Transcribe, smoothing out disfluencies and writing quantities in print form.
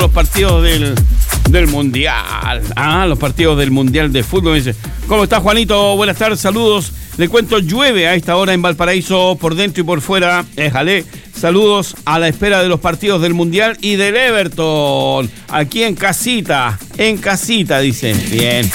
los partidos del Mundial. Los partidos del Mundial de Fútbol. Dice, ¿cómo está, Juanito? Buenas tardes, saludos. Le cuento, llueve a esta hora en Valparaíso, por dentro y por fuera. Éjale. Saludos a la espera de los partidos del Mundial y del Everton. Aquí en casita, dice. Bien.